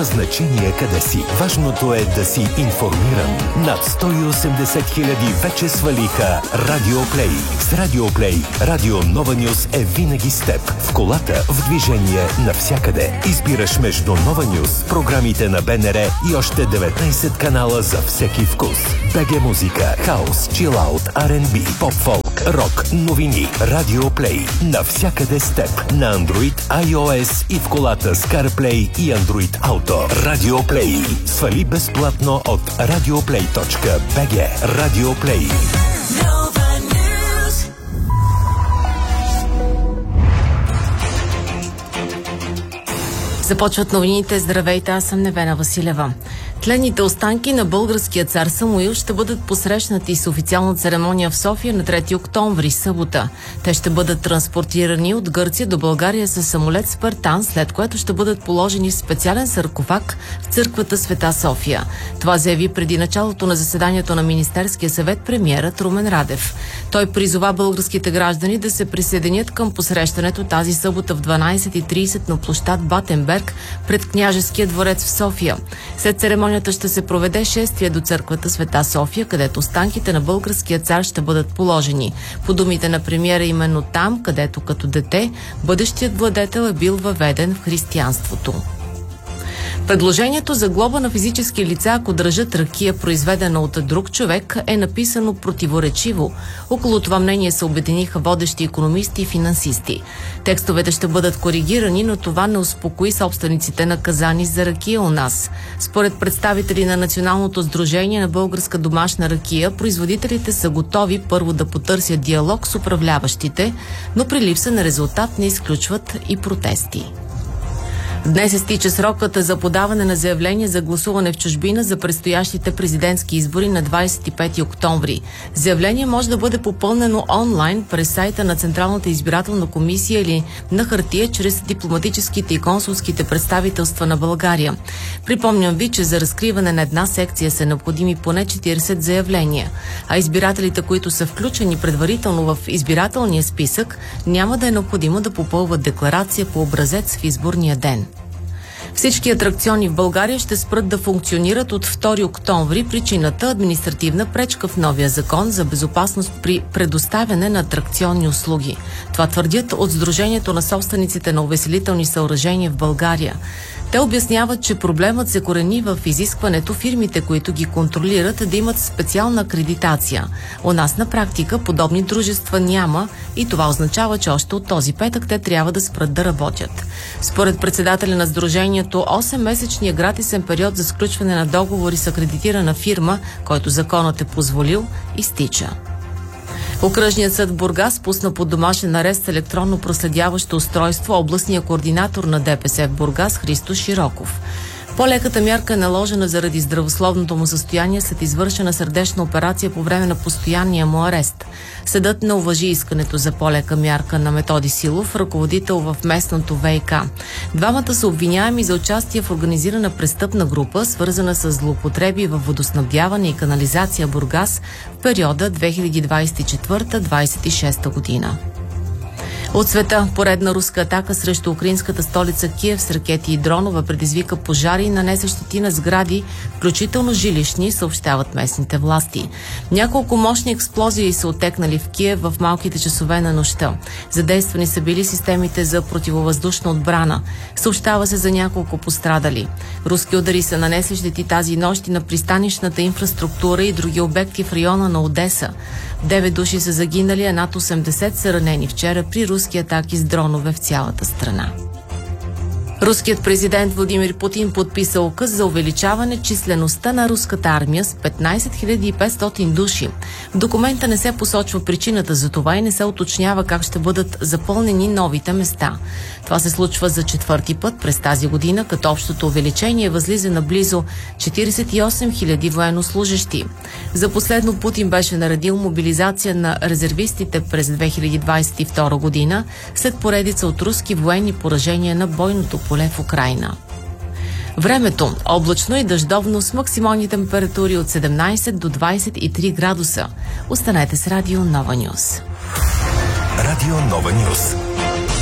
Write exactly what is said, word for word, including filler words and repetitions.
Няма значение къде си. Важното е да си информиран. Над сто и осемдесет хиляди вече свалиха Радио Плей. С Радио Плей, Радио Нова Нюс е винаги с теб. В колата, в движение, навсякъде. Избираш между Нова Нюс, програмите на БНР и още деветнайсет канала за всеки вкус. БГ музика, хаус, чилаут, Ар енд Би, поп-фолк, рок, новини. Радио Плей. Навсякъде с теб. На Android, iOS и в колата с CarPlay и Android Auto. Радио Плей. Свали безплатно от радиоплей точка би джи. Радио Плей. Започват новините. Здравейте, аз съм Невена Василева. Тленните останки на българския цар Самуил ще бъдат посрещнати с официална церемония в София на трети октомври, събота. Те ще бъдат транспортирани от Гърция до България с самолет Спартан, след което ще бъдат положени в специален саркофаг в църквата Света София. Това заяви преди началото на заседанието на Министерския съвет премиерът Румен Радев. Той призова българските граждани да се присъединят към посрещането тази събота в дванайсет и трийсет на площад Батенберг пред Княжеския дворец в София. След церемонията ще се проведе шествие до църквата Света София, където останките на българския цар ще бъдат положени. По думите на премиера, именно там, където като дете бъдещият владетел е бил въведен в християнството. Предложението за глоба на физически лица, ако държат ракия, произведена от друг човек, е написано противоречиво. Около това мнение се обединиха водещи икономисти и финансисти. Текстовете ще бъдат коригирани, но това не успокои собствениците на казани за ракия у нас. Според представители на Националното сдружение на българска домашна ракия, производителите са готови първо да потърсят диалог с управляващите, но при липса на резултат не изключват и протести. Днес изтича срокът за подаване на заявление за гласуване в чужбина за предстоящите президентски избори на двайсет и пети октомври. Заявление може да бъде попълнено онлайн през сайта на Централната избирателна комисия или на хартия чрез дипломатическите и консулските представителства на България. Припомням ви, че за разкриване на една секция са необходими поне четирийсет заявления, а избирателите, които са включени предварително в избирателния списък, няма да е необходимо да попълват декларация по образец в изборния ден. Всички атракциони в България ще спрат да функционират от втори октомври. Причината – административна пречка в новия закон за безопасност при предоставяне на атракционни услуги. Това твърдят от Сдружението на собствениците на увеселителни съоръжения в България. Те обясняват, че проблемът се корени в изискването фирмите, които ги контролират, да имат специална акредитация. У нас на практика подобни дружества няма и това означава, че още от този петък те трябва да спрат да работят. Според председателя на Сдружението, осеммесечният гратисен период за сключване на договори с акредитирана фирма, който законът е позволил, изтича. Окръжният съд в Бургас пусна под домашен арест електронно проследяващо устройство областния координатор на ДПС в Бургас Христо Широков. По-леката мярка е наложена заради здравословното му състояние след извършена сърдечна операция по време на постоянния му арест. Съдът не уважи искането за по-лека мярка на Методи Силов, ръководител в местното ВиК. Двамата са обвиняеми за участие в организирана престъпна група, свързана с злоупотреби във водоснабдяване и канализация Бургас в периода две хиляди двайсет и четвърта - двайсет и шеста година. От света, поредна руска атака срещу украинската столица Киев с ракети и дронове предизвика пожари и нанесе щети на сгради, включително жилищни, съобщават местните власти. Няколко мощни експлозии са отекнали в Киев в малките часове на нощта. Задействани са били системите за противовъздушна отбрана. Съобщава се за няколко пострадали. Руски удари са нанесли щети тази нощ на пристанищната инфраструктура и други обекти в района на Одеса. Девет души са загинали, а над осемдесет са ранени вчера при руски атаки с дронове в цялата страна. Руският президент Владимир Путин подписа указ за увеличаване числеността на руската армия с петнайсет хиляди и петстотин души. В документа не се посочва причината за това и не се уточнява как ще бъдат запълнени новите места. Това се случва за четвърти път през тази година, като общото увеличение възлиза на близо четирийсет и осем хиляди военнослужещи. За последно Путин беше наредил мобилизация на резервистите през две хиляди двайсет и втора година след поредица от руски военни поражения на бойното поле в Украйна. Времето – облачно и дъждовно с максимални температури от седемнайсет до двайсет и три градуса. Останете с Радио Нова Нюс. Радио Нова Нюс.